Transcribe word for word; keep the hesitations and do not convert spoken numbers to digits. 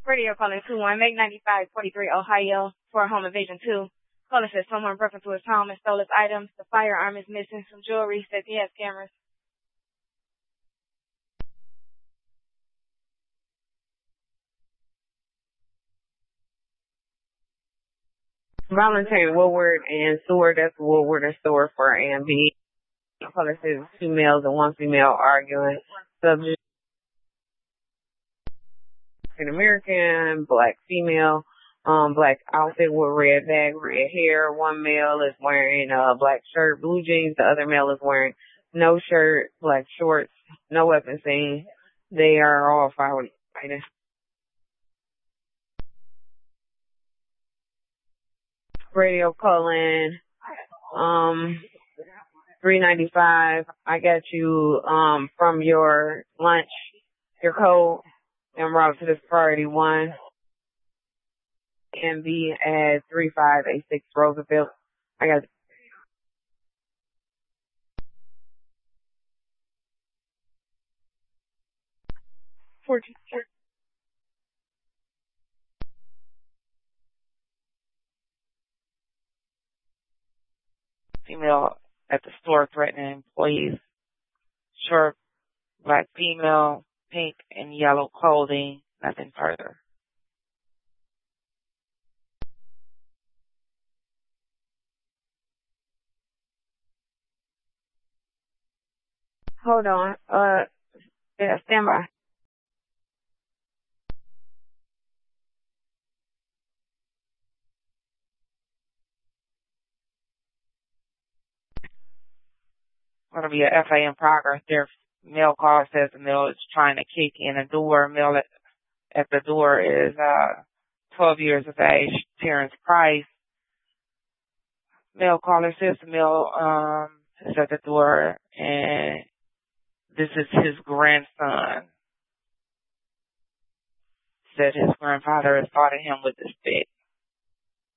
Radio calling two one, make ninety-five forty-three Ohio for home invasion two. Caller says someone broke into his home and stole his items. The firearm is missing. Some jewelry. Says he has cameras. Voluntary Woodward and Seward. That's Woodward and Seward for A and B. Caller says two males and one female arguing. Subject African American, black female, um, black outfit with red bag, red hair. One male is wearing a black shirt, blue jeans. The other male is wearing no shirt, black shorts, no weapon seen. They are all fighting. Radio calling, um, three ninety-five. I got you, um, from your lunch, your code, and route to this priority one. And be at three five eight six Roosevelt. I got fourteen. Female at the store threatening employees. Short, black female, pink and yellow clothing. Nothing further. Hold on. Uh, yeah, stand by. Going to be a F A in progress. Their male caller says the male is trying to kick in a door. Male at, at the door is uh twelve years of age. Terrence Price. Male caller says the male um is at the door and this is his grandson. Said his grandfather has fought him with a stick.